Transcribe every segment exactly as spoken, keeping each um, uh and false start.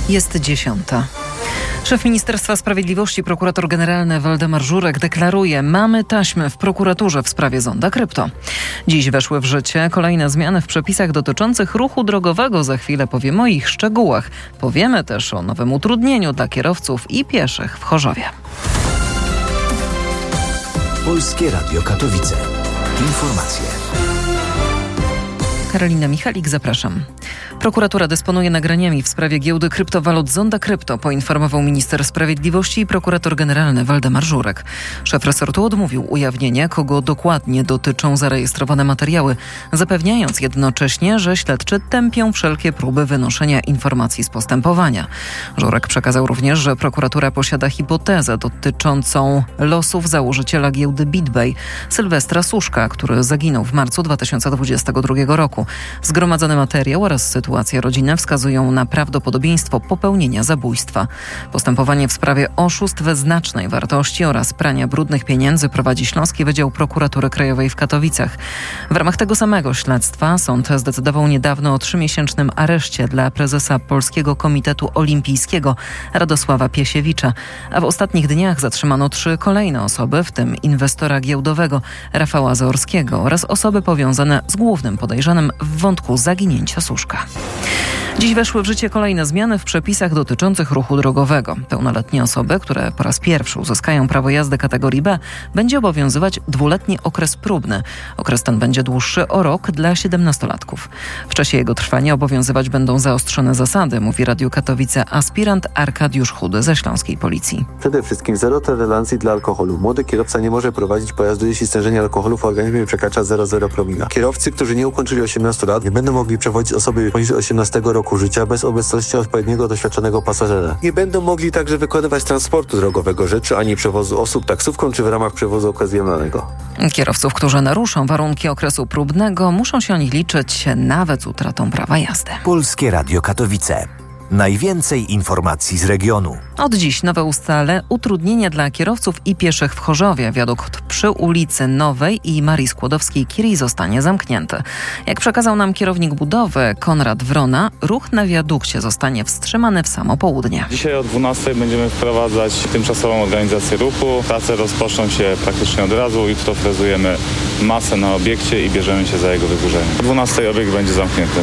Jest dziesiąta. Szef Ministerstwa Sprawiedliwości, prokurator generalny Waldemar Żurek deklaruje: mamy taśmy w prokuraturze w sprawie zonda krypto. Dziś weszły w życie kolejne zmiany w przepisach dotyczących ruchu drogowego. Za chwilę powiemy o ich szczegółach. Powiemy też o nowym utrudnieniu dla kierowców i pieszych w Chorzowie. Polskie Radio Katowice. Informacje. Karolina Michalik, zapraszam. Prokuratura dysponuje nagraniami w sprawie giełdy kryptowalut Zonda Krypto, poinformował minister sprawiedliwości i prokurator generalny Waldemar Żurek. Szef resortu odmówił ujawnienia, kogo dokładnie dotyczą zarejestrowane materiały, zapewniając jednocześnie, że śledczy tępią wszelkie próby wynoszenia informacji z postępowania. Żurek przekazał również, że prokuratura posiada hipotezę dotyczącą losów założyciela giełdy BitBay, Sylwestra Suszka, który zaginął w marcu dwa tysiące dwudziestego drugiego roku. Zgromadzony materiał oraz sytuacja rodzinna wskazują na prawdopodobieństwo popełnienia zabójstwa. Postępowanie w sprawie oszustw znacznej wartości oraz prania brudnych pieniędzy prowadzi Śląski Wydział Prokuratury Krajowej w Katowicach. W ramach tego samego śledztwa sąd zdecydował niedawno o trzymiesięcznym areszcie dla prezesa Polskiego Komitetu Olimpijskiego Radosława Piesiewicza, a w ostatnich dniach zatrzymano trzy kolejne osoby, w tym inwestora giełdowego Rafała Zaorskiego oraz osoby powiązane z głównym podejrzanym w wątku zaginięcia Suszka. Dziś weszły w życie kolejne zmiany w przepisach dotyczących ruchu drogowego. Pełnoletnie osoby, które po raz pierwszy uzyskają prawo jazdy kategorii B, będzie obowiązywać dwuletni okres próbny. Okres ten będzie dłuższy o rok dla siedemnastolatków. W czasie jego trwania obowiązywać będą zaostrzone zasady, mówi Radiu Katowice aspirant Arkadiusz Chudy ze śląskiej policji. Przede wszystkim zero tolerancji dla alkoholu. Młody kierowca nie może prowadzić pojazdu, jeśli stężenie alkoholu w organizmie przekracza zero przecinek zero promila. Kierowcy, którzy nie ukończyli osiemnastu lat, nie będą mogli przewozić osoby poniżej osiemnastego roku życia bez obecności odpowiedniego doświadczonego pasażera. Nie będą mogli także wykonywać transportu drogowego rzeczy ani przewozu osób taksówką czy w ramach przewozu okazjonalnego. Kierowców, którzy naruszą warunki okresu próbnego, muszą się o nich liczyć nawet z utratą prawa jazdy. Polskie Radio Katowice. Najwięcej informacji z regionu. Od dziś nowe ustale utrudnienia dla kierowców i pieszych w Chorzowie. Wiadukt przy ulicy Nowej i Marii Skłodowskiej-Curie zostanie zamknięty. Jak przekazał nam kierownik budowy Konrad Wrona, ruch na wiadukcie zostanie wstrzymany w samo południe. Dzisiaj o dwunastej będziemy wprowadzać tymczasową organizację ruchu. Prace rozpoczną się praktycznie od razu. Jutro frezujemy masę na obiekcie i bierzemy się za jego wyburzenie. O dwunastej obiekt będzie zamknięty.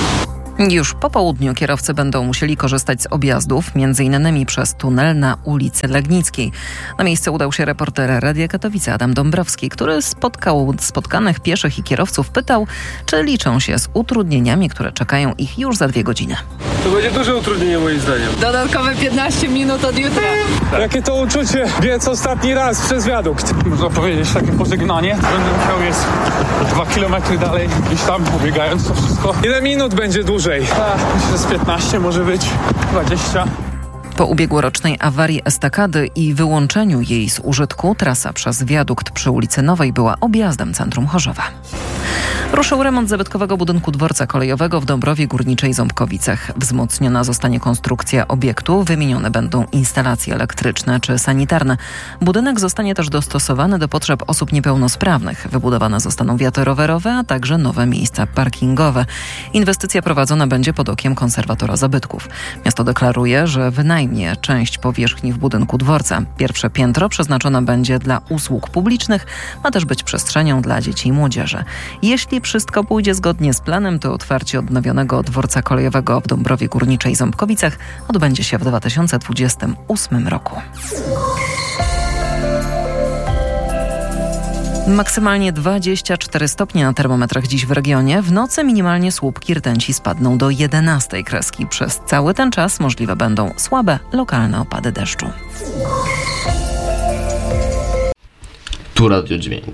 Już po południu kierowcy będą musieli korzystać z objazdów, między innymi przez tunel na ulicy Legnickiej. Na miejsce udał się reporter Radia Katowice Adam Dąbrowski, który spotkał spotkanych pieszych i kierowców, pytał, czy liczą się z utrudnieniami, które czekają ich już za dwie godziny. To będzie duże utrudnienie moim zdaniem. Dodatkowe piętnaście minut od jutra. Jakie to uczucie biec ostatni raz przez wiadukt. Można powiedzieć takie pożegnanie. Będę musiał jest dwa kilometry dalej, gdzieś tam pobiegając to wszystko. Ile minut będzie dłużej? A, myślę, z piętnaście może być, dwadzieścia. Po ubiegłorocznej awarii estakady i wyłączeniu jej z użytku trasa przez wiadukt przy ulicy Nowej była objazdem centrum Chorzowa. Ruszył remont zabytkowego budynku dworca kolejowego w Dąbrowie Górniczej Ząbkowicach. Wzmocniona zostanie konstrukcja obiektu, wymienione będą instalacje elektryczne czy sanitarne. Budynek zostanie też dostosowany do potrzeb osób niepełnosprawnych. Wybudowane zostaną wiaty rowerowe, a także nowe miejsca parkingowe. Inwestycja prowadzona będzie pod okiem konserwatora zabytków. Miasto deklaruje, że wynajmie część powierzchni w budynku dworca. Pierwsze piętro przeznaczone będzie dla usług publicznych, ma też być przestrzenią dla dzieci i młodzieży. Jeśli wszystko pójdzie zgodnie z planem, to otwarcie odnowionego dworca kolejowego w Dąbrowie Górniczej Ząbkowicach odbędzie się w dwa tysiące dwudziestym ósmym roku. Maksymalnie dwadzieścia cztery stopnie na termometrach dziś w regionie. W nocy minimalnie słupki rtęci spadną do jedenastej kreski. Przez cały ten czas możliwe będą słabe, lokalne opady deszczu. Tu Radio Dźwięk.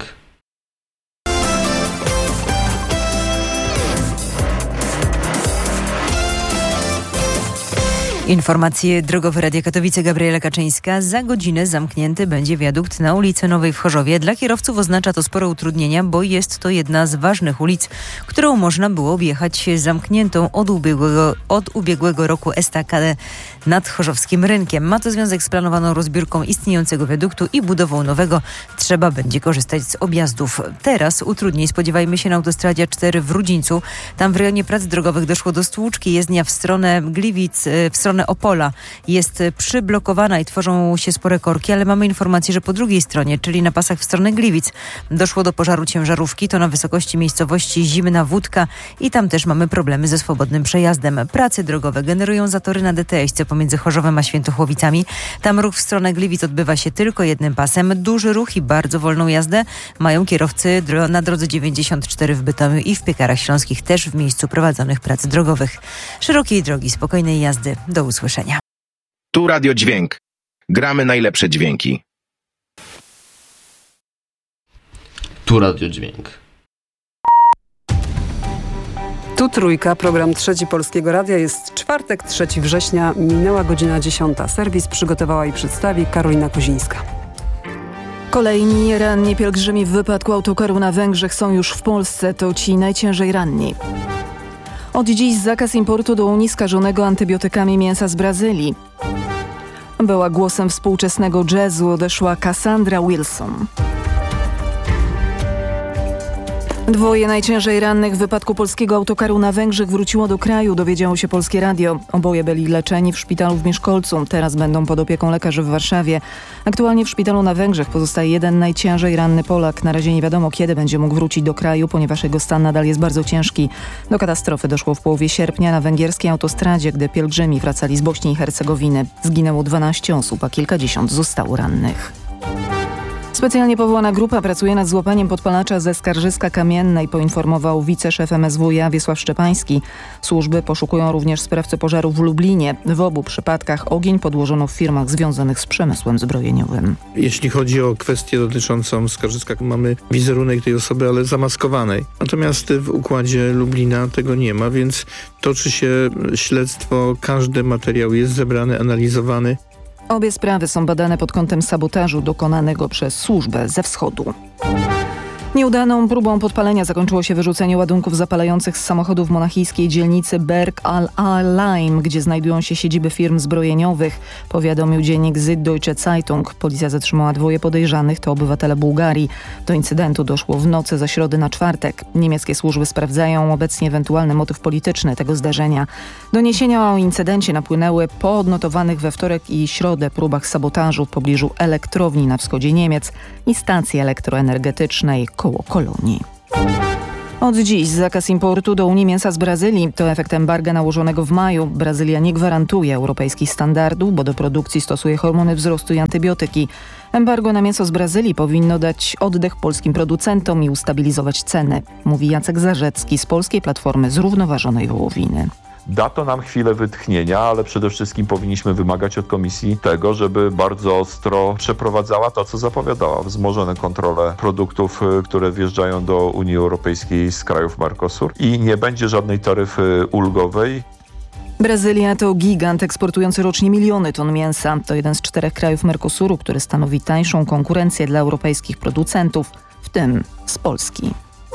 Informacje drogowe Radia Katowice, Gabriela Kaczyńska. Za godzinę zamknięty będzie wiadukt na ulicy Nowej w Chorzowie. Dla kierowców oznacza to spore utrudnienia, bo jest to jedna z ważnych ulic, którą można było objechać zamkniętą od ubiegłego, od ubiegłego roku estakadę nad chorzowskim rynkiem. Ma to związek z planowaną rozbiórką istniejącego wiaduktu i budową nowego. Trzeba będzie korzystać z objazdów. Teraz utrudnień spodziewajmy się na autostradzie A cztery w Rudzińcu. Tam w rejonie prac drogowych doszło do stłuczki jezdnia w stronę Gliwic, w stronę stronę Opola jest przyblokowana i tworzą się spore korki, ale mamy informację, że po drugiej stronie, czyli na pasach w stronę Gliwic, doszło do pożaru ciężarówki. To na wysokości miejscowości Zimna Wódka i tam też mamy problemy ze swobodnym przejazdem. Prace drogowe generują zatory na D T S C pomiędzy Chorzowem a Świętochłowicami. Tam ruch w stronę Gliwic odbywa się tylko jednym pasem. Duży ruch i bardzo wolną jazdę mają kierowcy dro- na drodze dziewięćdziesiąt cztery w Bytomiu i w Piekarach Śląskich, też w miejscu prowadzonych prac drogowych. Szerokiej drogi, spokojnej jazdy. Do usłyszenia. Tu Radio Dźwięk. Gramy najlepsze dźwięki. Tu Radio Dźwięk. Tu Trójka, program Trzeci Polskiego Radia. Jest czwartek, trzeciego września, minęła godzina dziesiąta. Serwis przygotowała i przedstawi Karolina Kozińska. Kolejni ranni pielgrzymi w wypadku autokaru na Węgrzech są już w Polsce. To ci najciężej ranni. Od dziś zakaz importu do Unii skażonego antybiotykami mięsa z Brazylii. Była głosem współczesnego jazzu, odeszła Cassandra Wilson. Dwoje najciężej rannych w wypadku polskiego autokaru na Węgrzech wróciło do kraju, dowiedziało się Polskie Radio. Oboje byli leczeni w szpitalu w Mieszkolcu. Teraz będą pod opieką lekarzy w Warszawie. Aktualnie w szpitalu na Węgrzech pozostaje jeden najciężej ranny Polak. Na razie nie wiadomo, kiedy będzie mógł wrócić do kraju, ponieważ jego stan nadal jest bardzo ciężki. Do katastrofy doszło w połowie sierpnia na węgierskiej autostradzie, gdy pielgrzymi wracali z Bośni i Hercegowiny. Zginęło dwanaście osób, a kilkadziesiąt zostało rannych. Specjalnie powołana grupa pracuje nad złapaniem podpalacza ze Skarżyska Kamiennej, poinformował wiceszef M S W iA Wiesław Szczepański. Służby poszukują również sprawcy pożaru w Lublinie. W obu przypadkach ogień podłożono w firmach związanych z przemysłem zbrojeniowym. Jeśli chodzi o kwestię dotyczącą Skarżyska, mamy wizerunek tej osoby, ale zamaskowanej. Natomiast w układzie Lublina tego nie ma, więc toczy się śledztwo. Każdy materiał jest zebrany, analizowany. Obie sprawy są badane pod kątem sabotażu dokonanego przez służbę ze wschodu. Nieudaną próbą podpalenia zakończyło się wyrzucenie ładunków zapalających z samochodu w monachijskiej dzielnicy Berg al-Alaim, gdzie znajdują się siedziby firm zbrojeniowych, powiadomił dziennik Süddeutsche Zeitung. Policja zatrzymała dwoje podejrzanych, to obywatele Bułgarii. Do incydentu doszło w nocy ze środy na czwartek. Niemieckie służby sprawdzają obecnie ewentualny motyw polityczny tego zdarzenia. Doniesienia o incydencie napłynęły po odnotowanych we wtorek i środę próbach sabotażu w pobliżu elektrowni na wschodzie Niemiec i stacji elektroenergetycznej koło Kolonii. Od dziś zakaz importu do Unii mięsa z Brazylii. To efekt embarga nałożonego w maju. Brazylia nie gwarantuje europejskich standardów, bo do produkcji stosuje hormony wzrostu i antybiotyki. Embargo na mięso z Brazylii powinno dać oddech polskim producentom i ustabilizować ceny, mówi Jacek Zarzecki z Polskiej Platformy Zrównoważonej Wołowiny. Da to nam chwilę wytchnienia, ale przede wszystkim powinniśmy wymagać od Komisji tego, żeby bardzo ostro przeprowadzała to, co zapowiadała. Wzmożone kontrole produktów, które wjeżdżają do Unii Europejskiej z krajów Mercosur i nie będzie żadnej taryfy ulgowej. Brazylia to gigant eksportujący rocznie miliony ton mięsa. To jeden z czterech krajów Mercosuru, który stanowi tańszą konkurencję dla europejskich producentów, w tym z Polski.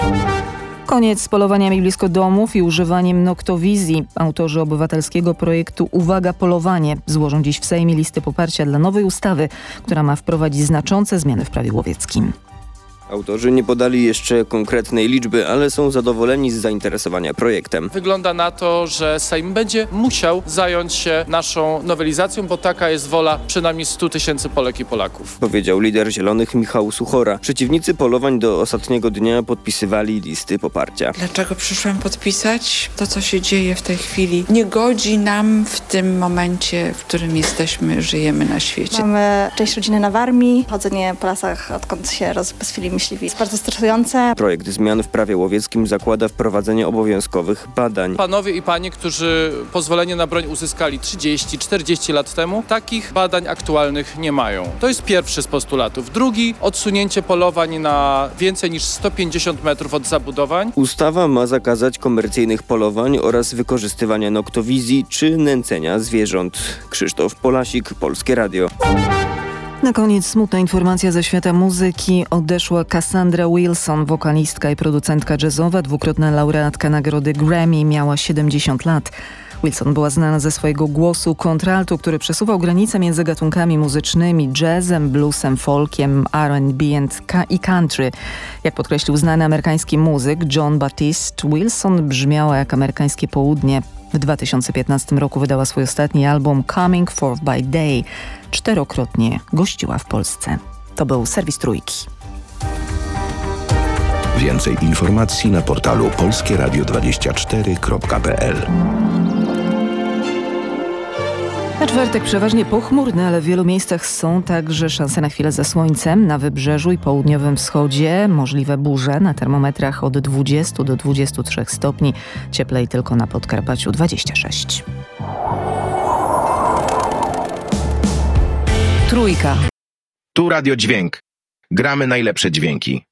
Koniec z polowaniami blisko domów i używaniem noktowizji. Autorzy obywatelskiego projektu Uwaga Polowanie złożą dziś w Sejmie listy poparcia dla nowej ustawy, która ma wprowadzić znaczące zmiany w prawie łowieckim. Autorzy nie podali jeszcze konkretnej liczby, ale są zadowoleni z zainteresowania projektem. Wygląda na to, że Sejm będzie musiał zająć się naszą nowelizacją, bo taka jest wola przynajmniej stu tysięcy Polek i Polaków. Powiedział lider Zielonych Michał Suchora. Przeciwnicy polowań do ostatniego dnia podpisywali listy poparcia. Dlaczego przyszłam podpisać? To, co się dzieje w tej chwili, nie godzi nam w tym momencie, w którym jesteśmy, żyjemy na świecie. Mamy część rodziny na Warmii, chodzenie po lasach, odkąd się rozbestwili myśliwi. Jest bardzo stresujące. Projekt zmian w prawie łowieckim zakłada wprowadzenie obowiązkowych badań. Panowie i panie, którzy pozwolenie na broń uzyskali trzydzieści czterdzieści lat temu, takich badań aktualnych nie mają. To jest pierwszy z postulatów. Drugi, odsunięcie polowań na więcej niż sto pięćdziesiąt metrów od zabudowań. Ustawa ma zakazać komercyjnych polowań oraz wykorzystywania noktowizji czy nęcenia zwierząt. Krzysztof Polasik, Polskie Radio. Na koniec smutna informacja ze świata muzyki. Odeszła Cassandra Wilson, wokalistka i producentka jazzowa, dwukrotna laureatka nagrody Grammy, miała siedemdziesiąt lat. Wilson była znana ze swojego głosu kontraltu, który przesuwał granice między gatunkami muzycznymi, jazzem, bluesem, folkiem, R and B i country. Jak podkreślił znany amerykański muzyk John Batiste, Wilson brzmiała jak amerykańskie południe. W dwa tysiące piętnastym roku wydała swój ostatni album Coming Forth by Day. Czterokrotnie gościła w Polsce. To był serwis Trójki. Więcej informacji na portalu polskie radio dwadzieścia cztery kropka p l. Na czwartek przeważnie pochmurny, ale w wielu miejscach są także szanse na chwilę ze słońcem. Na wybrzeżu i południowym wschodzie możliwe burze, na termometrach od dwudziestu do dwudziestu trzech stopni. Cieplej tylko na Podkarpaciu dwadzieścia sześć. Trójka. Tu Radio Dźwięk. Gramy najlepsze dźwięki.